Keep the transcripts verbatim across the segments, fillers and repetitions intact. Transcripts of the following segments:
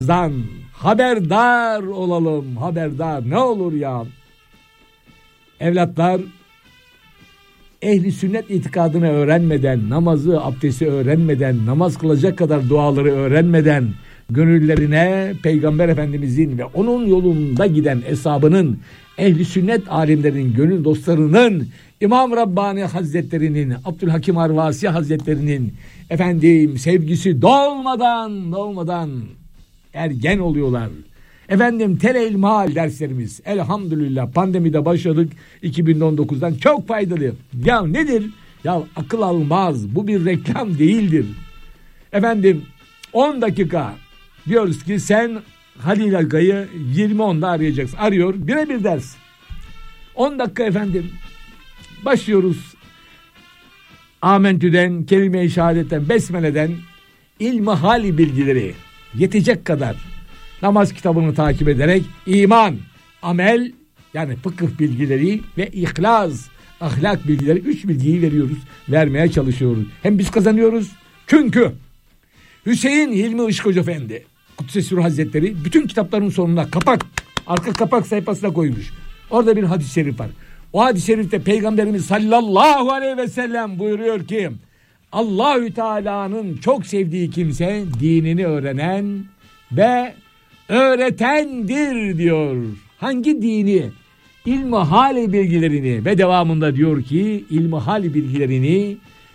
Dan haberdar olalım, haberdar. Ne olur ya. Evlatlar ehli sünnet itikadını öğrenmeden, namazı, abdesti öğrenmeden, namaz kılacak kadar duaları öğrenmeden, gönüllerine Peygamber Efendimizin ve onun yolunda giden eshabının, ehli sünnet alimlerinin, gönül dostlarının, İmam Rabbani Hazretlerinin, Abdülhakim Arvasi Hazretlerinin efendim sevgisi dolmadan dolmadan ergen oluyorlar. Efendim Tele İlmihal derslerimiz elhamdülillah pandemide başladık, iki bin on dokuzdan çok faydalı. Ya nedir? Ya akıl almaz, bu bir reklam değildir. Efendim on dakika diyoruz ki sen Halil Aga'yı yirmi onda arayacaksın. Arıyor, birebir ders. on dakika efendim. Başlıyoruz. Amentü'den, kelime-i şehadetten, besmeleden ilmihal bilgileri yetecek kadar namaz kitabını takip ederek iman, amel yani fıkıh bilgileri ve ihlas, ahlak bilgileri, üç bilgiyi veriyoruz, vermeye çalışıyoruz. Hem biz kazanıyoruz çünkü Hüseyin Hilmi Işık Hoca Efendi Kudsesi Ruh Hazretleri bütün kitapların sonuna kapak, arka kapak sayfasına koymuş. Orada bir hadis-i şerif var. O hadis-i şerifte Peygamberimiz sallallahu aleyhi ve sellem buyuruyor ki Allahü Teala'nın çok sevdiği kimse dinini öğrenen ve öğretendir diyor. Hangi dini? İlmihal bilgilerini ve devamında diyor ki ilmihal bilgilerini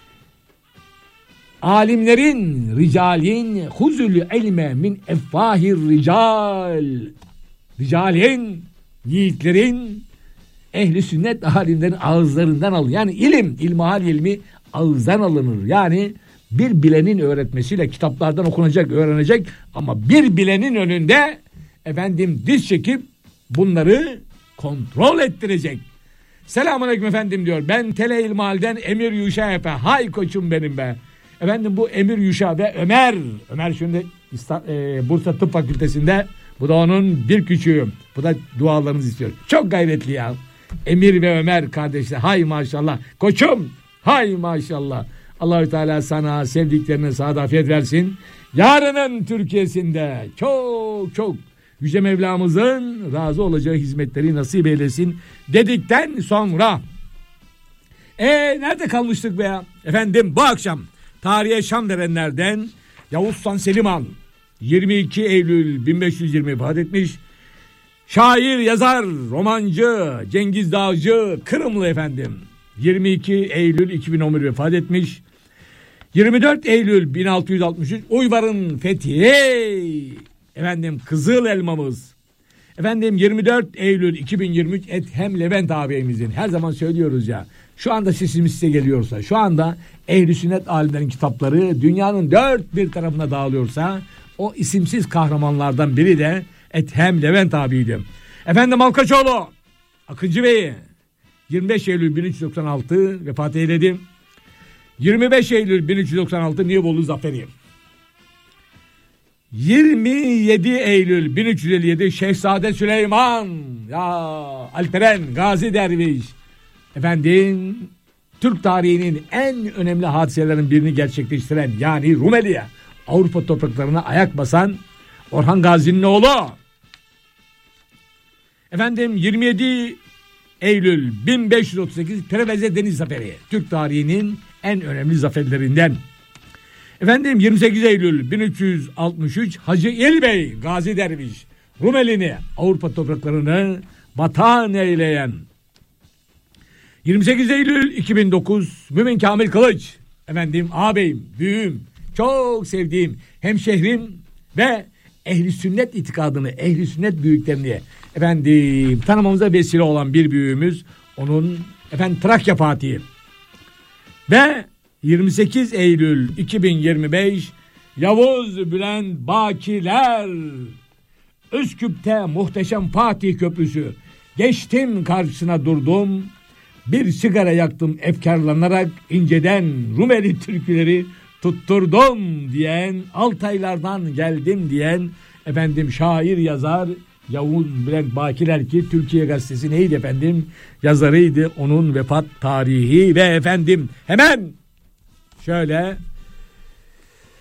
alimlerin, ricalin, huzul ilme min effahir rical. Ricalin, yiğitlerin, ehli sünnet alimlerin ağızlarından alın. Yani ilim, ilmihal ilmi ağızdan alınır. Yani bir bilenin öğretmesiyle kitaplardan okunacak, öğrenecek ama bir bilenin önünde efendim diz çekip bunları kontrol ettirecek. Selamünaleyküm efendim diyor. Ben Tele İlmihal'den Emir Yuşa Efe. Hay koçum benim be. Efendim bu Emir Yuşa ve Ömer. Ömer şimdi e, Bursa Tıp Fakültesi'nde. Bu da onun bir küçüğü. Bu da dualarınızı istiyor. Çok gayretli ya. Emir ve Ömer kardeşler. Hay maşallah. Koçum. Hay maşallah. Allahü Teala sana sevdiklerine sağda afiyet versin. Yarının Türkiye'sinde çok çok Yüce Mevlamızın razı olacağı hizmetleri nasip eylesin dedikten sonra e nerede kalmıştık be ya? Efendim bu akşam tarihe şam verenlerden Yavuz Sultan Selim Han yirmi iki Eylül bin beş yüz yirmi vefat etmiş. Şair, yazar, romancı Cengiz Dağcı Kırımlı efendim yirmi iki Eylül iki bin on bir vefat etmiş. yirmi dört Eylül bin altı yüz altmış üç Uyvar'ın fethi efendim Kızıl Elmamız. Efendim yirmi dört Eylül iki bin yirmi üç Ethem Levent ağabeyimizin, her zaman söylüyoruz ya, şu anda sesimiz size geliyorsa, şu anda ehli sünnet alimlerin kitapları dünyanın dört bir tarafına dağılıyorsa, o isimsiz kahramanlardan biri de Ethem Levent abiydi. Efendim Malkaçoğlu Akıncı Bey'i yirmi beş Eylül bin üç yüz doksan altı vefat eyledi. yirmi beş Eylül bin üç yüz doksan altı Nibolu Zaferi. yirmi yedi Eylül bin üç yüz elli yedi Şehzade Süleyman ya Alperen Gazi Derviş. Efendim Türk tarihinin en önemli hadiselerinin birini gerçekleştiren, yani Rumeli'ye, Avrupa topraklarına ayak basan Orhan Gazi'nin oğlu. Efendim yirmi yedi Eylül bin beş yüz otuz sekiz Preveze Deniz Zaferi, Türk tarihinin en önemli zaferlerinden. Efendim yirmi sekiz Eylül bin üç yüz altmış üç Hacı İlbey Gazi Derviş, Rumeli'ni, Avrupa topraklarını vatan eyleyen. yirmi sekiz Eylül iki bin dokuz Mümin Kamil Kılıç, efendim ağabeyim, büyüğüm, çok sevdiğim hemşehrim ve ehli sünnet itikadını, ehli sünnet büyüklerini efendim tanımamıza vesile olan bir büyüğümüz, onun efendim Trakya Fatihi. Ve yirmi sekiz Eylül iki bin yirmi beş Yavuz Bülent Bakiler, Üsküp'te muhteşem Fatih Köprüsü. Geçtim karşısına durdum, bir sigara yaktım efkarlanarak, inceden Rumeli türküleri tutturdum diyen, Altaylardan geldim diyen efendim şair, yazar Yavuz Bülent Bakiler, ki Türkiye Gazetesi neydi efendim yazarıydı, onun vefat tarihi. Ve efendim hemen şöyle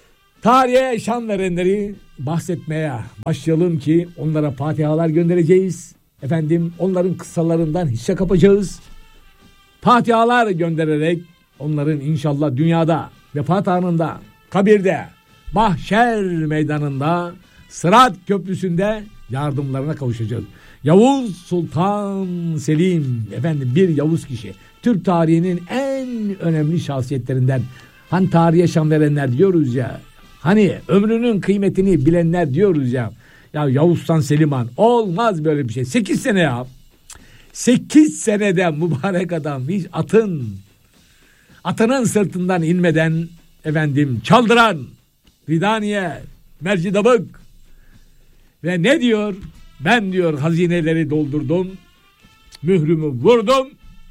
Tarihe şan verenleri bahsetmeye başlayalım ki onlara fatihalar göndereceğiz. Efendim onların kıssalarından hisse kapacağız. Fatihalar göndererek onların inşallah dünyada, vefat anında, kabirde, mahşer meydanında, Sırat Köprüsü'nde yardımlarına kavuşacağız. Yavuz Sultan Selim, efendim bir Yavuz kişi. Türk tarihinin en önemli şahsiyetlerinden. Hani tarihe şan verenler diyoruz ya. Hani ömrünün kıymetini bilenler diyoruz ya. Ya Yavuz Sultan Selim Han, olmaz böyle bir şey. Sekiz sene ya. Sekiz senede mübarek adam hiç atın atının sırtından inmeden efendim çaldıran Ridaniye, Mercidabık ve ne diyor? Ben diyor hazineleri doldurdum, mührümü vurdum.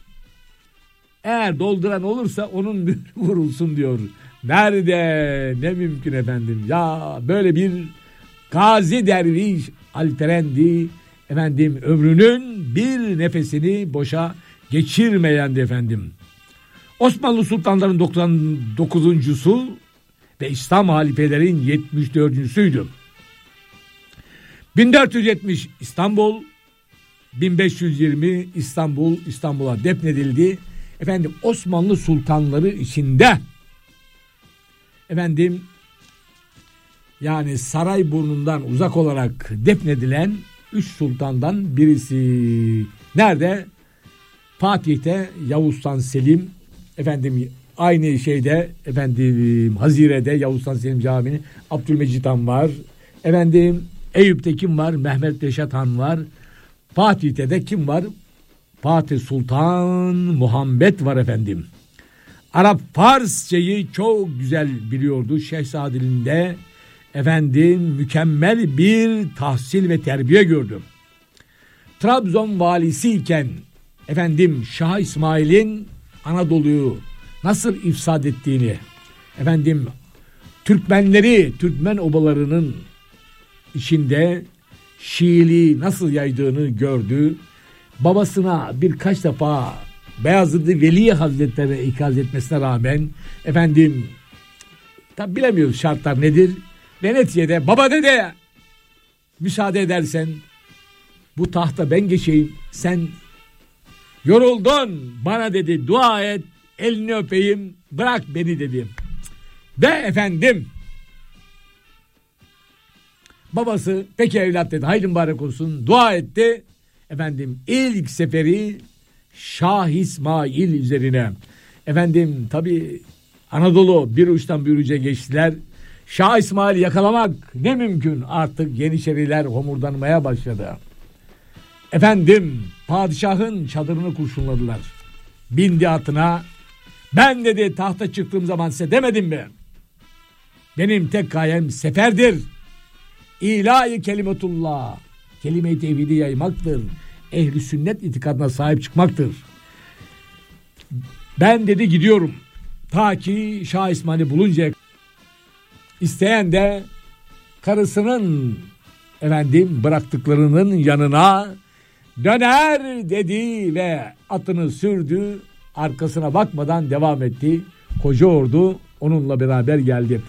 Eğer dolduran olursa onun mührü vurulsun diyor. Nerede? Ne mümkün efendim. Ya böyle bir gazi derviş alperendi. Efendim ömrünün bir nefesini boşa geçirmeyendi efendim. Osmanlı sultanların doksan dokuzuncusu ve İslam halifelerin yetmiş dördüncüsüydü. bin dört yüz yetmiş İstanbul, bin beş yüz yirmi İstanbul İstanbul'a defnedildi. Efendim Osmanlı sultanları içinde efendim yani Sarayburnu'ndan uzak olarak defnedilen üç sultandan birisi. Nerede? Fatih'te Yavuz Sultan Selim, efendim aynı şeyde efendim Hazire'de Yavuz Sultan Selim Camii, Abdülmecit Han var. Efendim Eyüp'te kim var? Mehmet Reşat Han var. Fatih'te de kim var? Fatih Sultan Muhammed var efendim. Arap Farsçayı çok güzel biliyordu. Şehzadeliğinde efendim mükemmel bir tahsil ve terbiye gördüm. Trabzon valisiyken efendim Şah İsmail'in Anadolu'yu nasıl ifsad ettiğini, efendim Türkmenleri, Türkmen obalarının içinde Şiiliği nasıl yaydığını gördü. Babasına birkaç defa Beyazıt Veli Hazretleri'ne ikaz etmesine rağmen efendim tabi bilemiyoruz şartlar nedir. Venedik'te baba dede müsaade edersen bu tahta ben geçeyim, sen yoruldun bana dedi, dua et, elini öpeyim, bırak beni dedi. Ve efendim babası peki evlat dedi, hayırlı mübarek olsun, dua etti. Efendim ilk seferi Şah İsmail üzerine. Efendim tabi Anadolu bir uçtan bir uca geçtiler. Şah İsmail'i yakalamak ne mümkün, artık Yeniçeriler homurdanmaya başladı. Efendim padişahın çadırını kurşunladılar. Bindi atına. Ben dedi tahta çıktığım zaman size demedim mi? Benim tek gayem seferdir. İlahi kelimetullah. Kelime-i tevhidi yaymaktır. Ehli sünnet itikadına sahip çıkmaktır. Ben dedi gidiyorum. Ta ki Şah İsmail'i buluncaya, isteyen de karısının efendim bıraktıklarının yanına döner dedi ve atını sürdü. Arkasına bakmadan devam etti. Koca ordu onunla beraber geldi.